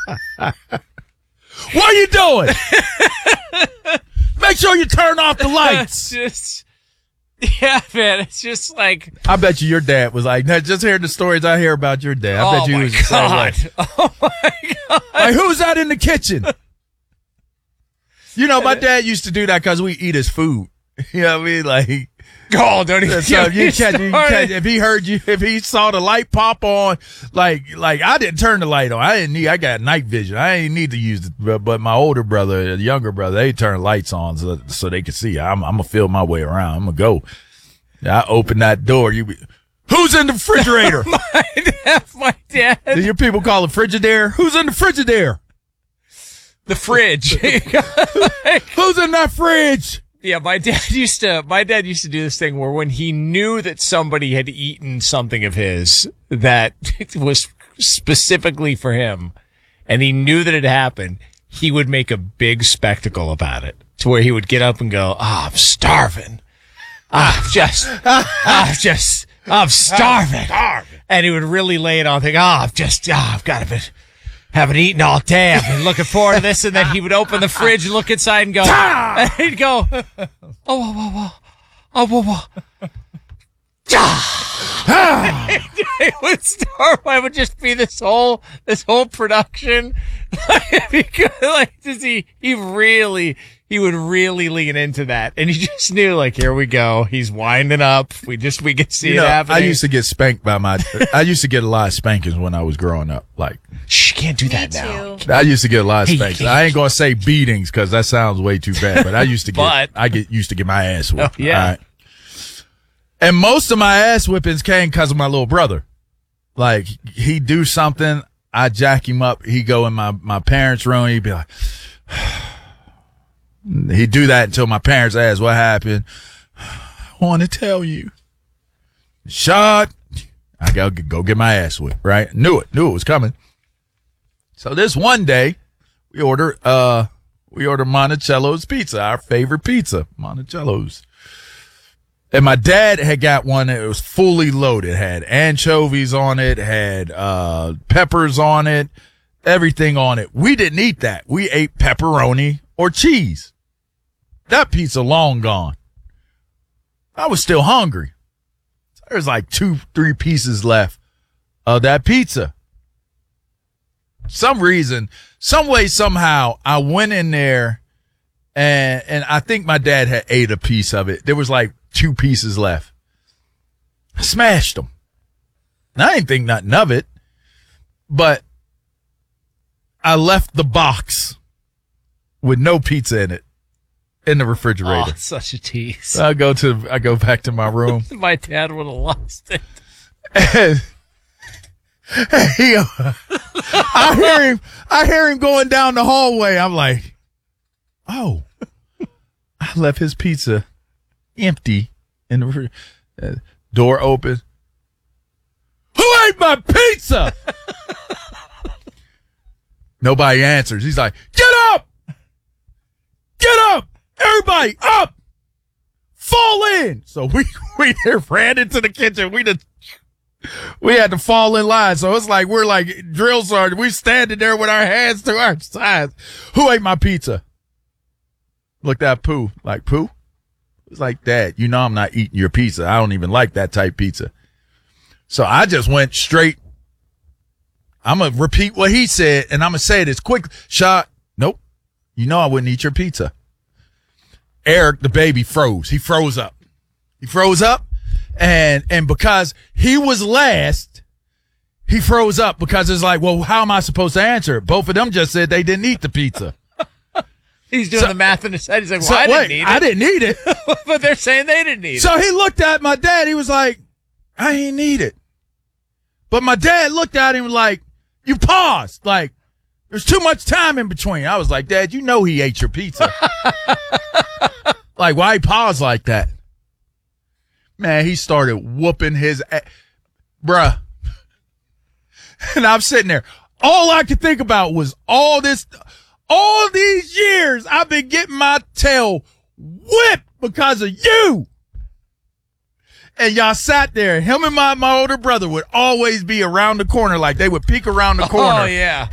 What are you doing? Make sure you turn off the lights. Yeah, man. It's just like. I bet you your dad was like, now, just hearing the stories I hear about your dad. I bet you was the same way. Oh, my God. Like, who's that in the kitchen? You know, my dad used to do that because we eat his food. You know what I mean? Like, oh, don't even so you catch, if he heard you, if he saw the light pop on, like I didn't turn the light on. I got night vision. I didn't need to use it, but my older brother, the younger brother, they turn lights on so they can see. I'm going to feel my way around. I'm going to go. I open that door. Who's in the refrigerator? My dad. Do your people call it Frigidaire? Who's in the Frigidaire? The fridge. Who's in that fridge? Yeah, my dad used to do this thing where when he knew that somebody had eaten something of his that was specifically for him, and he knew that it happened, he would make a big spectacle about it, to where he would get up and go, I'm starving. I'm starving. And he would really lay it on, think, I've got to be. Haven't eaten all day. I've been looking forward to this. And then he would open the fridge and look inside and go, and he'd go, It would start. I would just be this whole production. He would really lean into that, and he just knew, like, here we go. He's winding up. We could see it happening. I used to get spanked I used to get a lot of spankings when I was growing up. Like, shh, can't do that now. I used to get a lot of spankings. I ain't gonna say beatings because that sounds way too bad. But I used to used to get my ass whipped. Oh, yeah. Right? And most of my ass whippings came because of my little brother. Like, he'd do something, I'd jack him up. He'd go in my parents' room. He'd be like. He'd do that until my parents asked what happened. I want to tell you. Shot. I gotta go get my ass whipped, right? Knew it was coming. So this one day, we order Monticello's pizza, our favorite pizza, Monticello's. And my dad had got one that was fully loaded. It had anchovies on it, had peppers on it, everything on it. We didn't eat that. We ate pepperoni or cheese. That pizza long gone. I was still hungry. There's like 2-3 pieces left of that pizza. Some reason, some way, somehow, I went in there and I think my dad had ate a piece of it. There was like 2 pieces left. I smashed them. And I didn't think nothing of it, but I left the box with no pizza in it in the refrigerator. Oh, such a tease. I go back to my room. My dad would have lost it. And I hear him going down the hallway. I'm like, oh, I left his pizza empty in the refrigerator. Door open. Who ate my pizza? Nobody answers. He's like, get up! Get up! Everybody up! Fall in! So we ran into the kitchen. We had to fall in line. So it's like we're like drill sergeants. We standing there with our hands to our sides. Who ate my pizza? Looked at Pooh. Like, Pooh? It's like, Dad, you know I'm not eating your pizza. I don't even like that type pizza. So I just went straight. I'm going to repeat what he said, and I'm going to say it as quick. Shot. Nope. You know I wouldn't eat your pizza. Eric, the baby, froze. He froze up. And because he was last, he froze up because it's like, well, how am I supposed to answer it? Both of them just said they didn't eat the pizza. He's doing the math in his head. He's like, well, I didn't eat it. But they're saying they didn't eat it. So he looked at my dad. He was like, I ain't eat it. But my dad looked at him like, you paused. Like, there's too much time in between. I was like, Dad, you know he ate your pizza. Like, why he paused like that? Man, he started whooping his bruh. And I'm sitting there. All I could think about was all these years I've been getting my tail whipped because of you. And y'all sat there. Him and my older brother would always be around the corner. Like, they would peek around the corner. Oh, yeah.